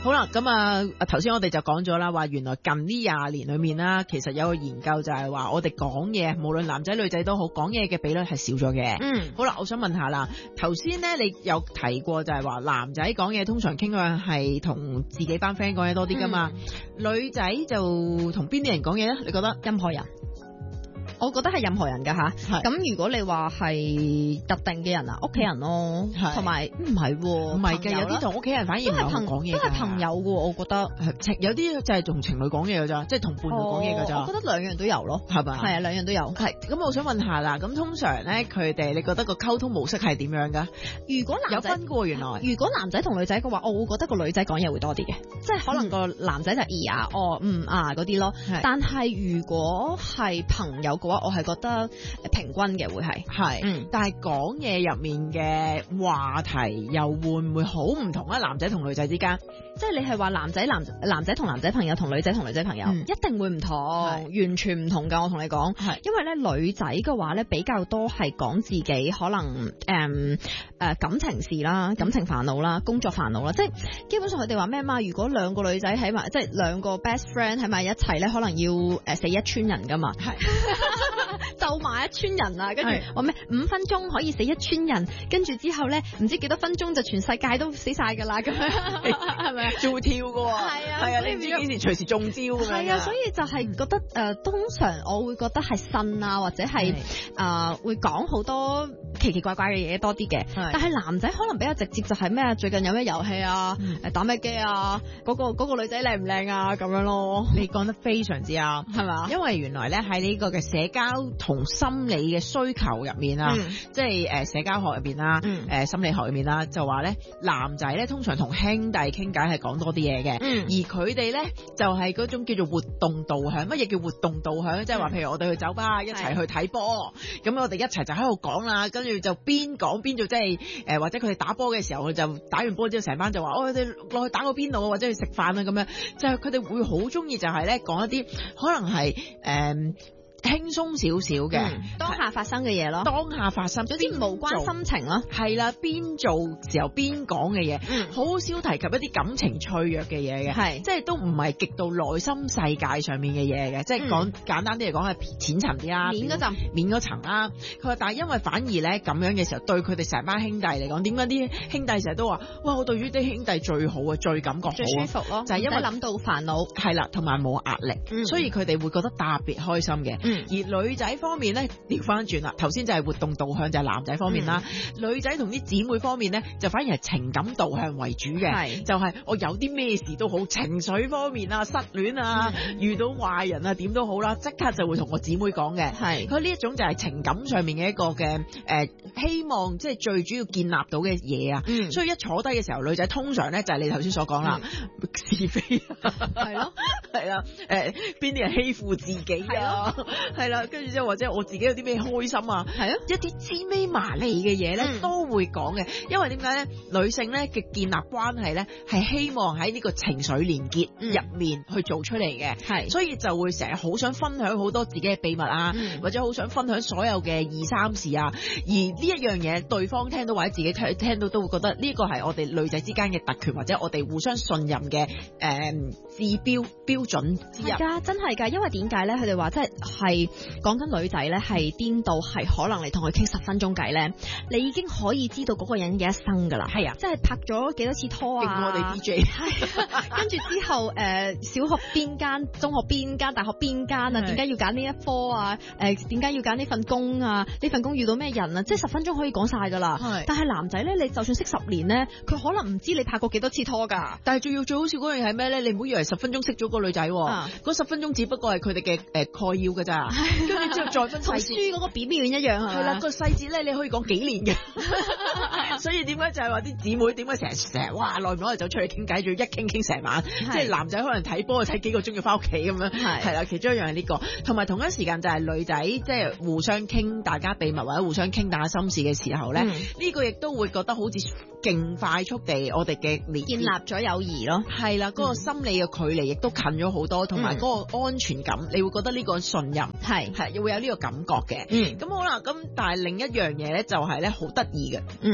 好啦，咁頭先我哋就講咗啦，話原來近呢20年裏面啦，其實有個研究就係話我哋講嘢，無論男仔女仔都好，講嘢嘅比率係少咗嘅。好啦，我想問下啦，頭先咧你有提過就係話男仔講嘢通常傾向係同自己班 friend 講嘢多啲噶嘛，女仔就同邊啲人講嘢咧？你覺得？ 任何人。我覺得係任何人㗎吓，咁如果你話係特定嘅人啊，屋企人咯，同埋唔係嘅， 有啲同屋企人反而唔係講嘢， 都係朋友嘅，我覺得有啲就係同情侶講嘢㗎咋，即係同伴侶講嘢㗎咋。 我覺得兩樣都有咯， 係咪？ 係啊，兩樣都有。 係咁，我想問下啦，咁通常咧佢哋，你覺得個溝通模式係點樣㗎？ 如果男仔有分過原來，如果男仔同女仔嘅話，我會覺得個女仔講嘢會多啲嘅，即係可能個男仔就嗰啲咯。但係如果係朋友嘅話，我係覺得平均嘅會係， 但係講嘢入面嘅話題又會唔會好唔同啊？男仔同女仔之間， 即係你係話男仔同男仔朋友同女仔同女仔朋友，一定會唔同，完全唔同㗎。我同你講，因為咧女仔嘅話咧比較多係講自己可能感情事啦、感情煩惱啦、工作煩惱啦，即係基本上佢哋話咩嘛？如果兩個女仔喺埋，即係兩個 best friend 喺埋一齊咧，可能要死一村人㗎嘛。就埋一村人啊，跟住話咩5分鐘可以死一村人，跟住之後咧唔知幾多分鐘就全世界都死晒㗎啦，咁樣係咪？ 仲會跳㗎喎，係啊，你唔知幾時隨時中招㗎嘛。係啊， 所以就係覺得通常我會覺得係呻啊，或者係會講好多奇奇怪怪嘅嘢多啲嘅。但係男仔可能比較直接，就係咩啊？最近有咩遊戲啊？打咩機啊？嗰個女仔靚唔靚啊？咁樣咯。 你講得非常之啱，係嘛？因為原來咧喺呢個嘅社交同心理嘅需求入面啊，即係社交學入邊啦，心理學入面啦，就話咧男仔咧通常同兄弟傾偈係講多啲嘢嘅，而佢哋咧就係嗰種叫做活動導向。乜嘢叫活動導向？即係話譬如我哋去酒吧一齊去睇波，咁我哋一齊就喺度講啦，跟住就邊講邊做，即係或者佢哋打波嘅時候，就打完波之後成班就話我哋落去打個邊爐或者去食飯啊咁樣，就係佢哋會好中意就係咧講一啲可能係輕鬆少少嘅當下發生嘅嘢咯， 當下發生有啲無關心情咯， 係啦，邊做時候邊講嘅嘢，好少提及一啲感情脆弱嘅嘢嘅，即係都唔係極度內心世界上面嘅嘢嘅，即係講簡單啲嚟講係淺層啲啦，面嗰層啦。佢話但係因為反而咧咁樣嘅時候，對佢哋成班兄弟嚟講，點解啲兄弟成日都話哇我對於啲兄弟最好啊，最感覺好最舒服咯， 就係因為諗到煩惱係啦，同埋冇壓力，所以佢哋會覺得特別開心嘅。而女仔方面咧調翻轉啦，頭先就係活動導向就係男仔方面啦，女仔同啲姊妹方面咧就反而係情感導向為主嘅，就係我有啲咩事都好，情緒方面啊，失戀啊，遇到壞人啊點都好啦，即刻就會同我姊妹講嘅，佢呢一種就係情感上面嘅一個嘅希望，即係最主要建立到嘅嘢啊，所以一坐低嘅時候，女仔通常咧就係你頭先所講啦，是非係咯，係啦，邊啲人欺負自己啊？係啦，跟住之後或者我自己有啲咩開心啊，係啊，一啲滋味麻利嘅嘢咧都會講嘅，因為點解咧？女性咧嘅建立關係咧係希望喺呢個情緒連結入面去做出嚟嘅，係，所以就會成日好想分享好多自己嘅秘密啊，或者好想分享所有嘅二三事啊，而呢一樣嘢對方聽到或者自己聽到都會覺得呢個係我哋女仔之間嘅特權，或者我哋互相信任嘅指標準之一。係㗎，真係㗎，因為點解咧？佢哋話即係講緊女仔咧，係癲到係可能你同佢傾10分鐘偈咧，你已經可以知道嗰個人嘅一生㗎啦。係啊，即係拍咗幾多次拖啊？勁我哋 DJ 係，跟住之後小學邊間、中學邊間、大學邊間啊？點解要揀呢一科啊？點解要揀呢份工啊？呢份工遇到咩人啊？即係10分鐘可以講晒㗎啦。係，但係男仔咧，你就算識10年咧，佢可能唔知你拍過幾多次拖㗎。但係仲要最好笑嗰樣係咩咧？你唔好以為10分鐘識咗個女仔，嗰10分鐘只不過係佢哋嘅概要㗎咋。跟住之後再分細節，同書嗰個表面一樣係啦，個細節咧你可以講幾年嘅，所以點解就係話啲姊妹點解成日哇耐唔耐就出嚟傾偈，仲要一傾成晚，即係男仔可能睇波睇幾個鐘要翻屋企咁樣，係啦，其中一樣係呢個，同埋同一時間就係女仔即係互相傾大家秘密或者互相傾大家心事嘅時候咧，呢個亦都會覺得好似勁快速地我哋嘅建立咗友誼咯，係啦，嗰個心理嘅距離亦都近咗好多，同埋嗰個安全感，你會覺得呢個信任係會有呢個感覺嘅。咁好啦，咁但係另一樣嘢咧就係咧好得意嘅，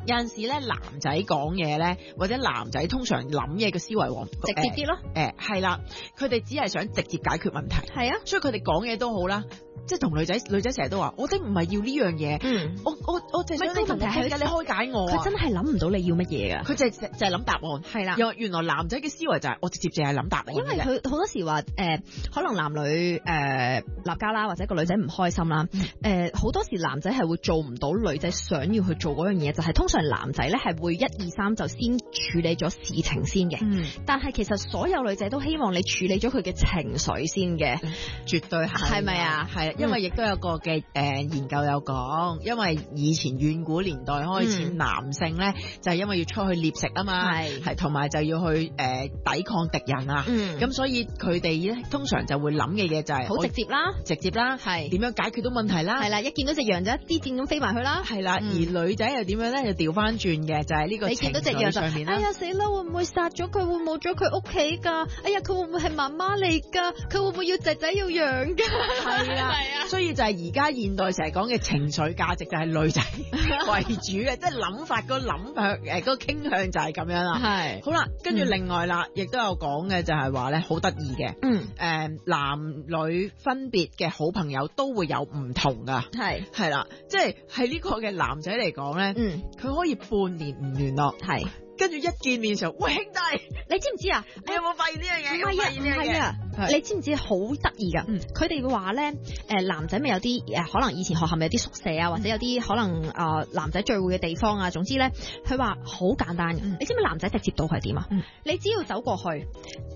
有陣時咧男仔講嘢咧，或者男仔通常諗嘢嘅思維往直接啲咯。 係啦，佢哋只係想直接解決問題。 係啊， 所以佢哋講嘢都好啦。即係同女仔成日都話，我哋唔係要呢樣嘢，我淨係想你同我傾偈，你開解我。 佢真係諗唔到你要乜嘢㗎， 佢就係諗答案。係啦，原來男仔嘅思維就係我直接淨係諗答案。 因為佢好多時話可能男女立家啦，或者個女仔唔開心啦，好多時男仔係會做唔到女仔想要去做嗰樣嘢，就係通常男仔咧係會1、2、3就先處理咗事情先嘅。但係其實所有女仔都希望你處理咗佢嘅情緒先嘅， 絕對係咪啊？ 係。因為亦都有個嘅研究有講，因為以前遠古年代開始，男性咧就係因為要出去獵食啊嘛，係同埋就要去抵抗敵人啊，咁所以佢哋咧通常就會諗嘅嘢就係好直接啦，係點樣解決到問題啦， 係啦，一見到隻羊就一啲箭咁飛埋去啦， 係啦，而女仔又點樣咧？就調翻轉嘅，就係呢個情緒上面啦。 哎呀死啦！會唔會殺咗佢？會冇咗佢屋企㗎？哎呀，佢會唔會係媽媽嚟㗎？佢會唔會要仔仔要養㗎？ 係啦。所以就係而家現代成日講嘅情緒價值就係女仔為主嘅，即係諗法個諗向嗰個傾向就係咁樣啦。係好啦，跟住另外啦，亦都有講嘅就係話咧好得意嘅，男女分別嘅好朋友都會有唔同噶，係啦，即係呢個嘅男仔嚟講咧，佢可以半年唔聯絡，係。跟住一見面嘅時候，喂兄弟， 你知唔知啊？ 你有冇發現呢樣嘢？ 唔係啊，你知唔知好得意㗎？佢哋會話咧，男仔咪有啲可能以前學校咪有啲宿舍啊，或者有啲可能男仔聚會嘅地方啊。總之咧，佢話好簡單嘅。你知唔知男仔直接到係點啊？你只要走過去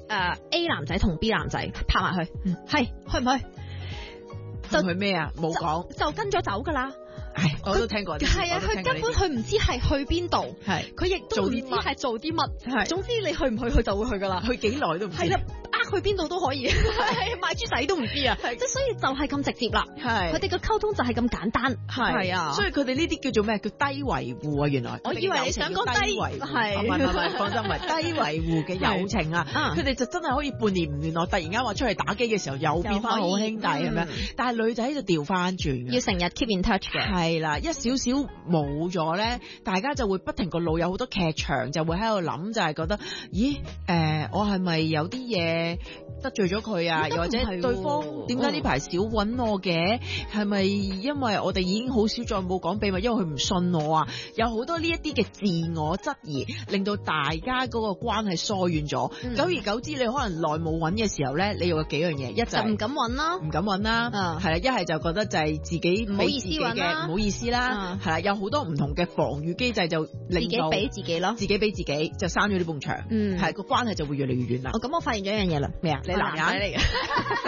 ，A 男仔同 B 男仔拍埋去，係去唔去？ 就去咩啊？冇講， 就跟咗走㗎啦。 我都聽過。 係啊，佢根本佢唔知係去邊度，佢亦都唔知係做啲乜。總之你去唔去，佢就會去噶啦。 去幾耐都唔知。係啦， 去邊度都可以，賣豬仔都唔知啊！即係所以就係咁直接啦。係佢哋嘅溝通就係咁簡單。係啊， 所以佢哋呢啲叫做咩？叫低維護啊！原來我以為你想講低維護， 係唔係放心，唔係低維護嘅友情啊！佢哋就真係可以半年唔聯絡，突然間話出去打機嘅時候又變翻好兄弟咁樣。但係女仔就調翻轉， 要成日 keep in touch 嘅。 係啦，一少少冇咗咧，大家就會不停個腦有好多劇場，就會喺度諗，就係覺得，咦？我係咪有啲嘢得罪咗佢啊？又或者對方點解呢排少揾我嘅？係咪因為我哋已經好少再冇講秘密，因為佢唔信我啊？有好多呢一啲嘅自我質疑，令到大家嗰個關係疏遠咗。久而久之，你可能耐冇揾嘅時候咧，你有幾樣嘢，一就唔敢揾啦， 唔敢揾啦，係啦，一係就覺得就係自己唔好意思揾啦， 唔好意思啦，係啦，有好多唔同嘅防禦機制就令到自己俾自己咯， 自己俾自己就閂咗呢埲牆，係個關係就會越嚟越遠啦。 咁我發現咗一樣嘢啦， 咩啊？你男人嚟嘅。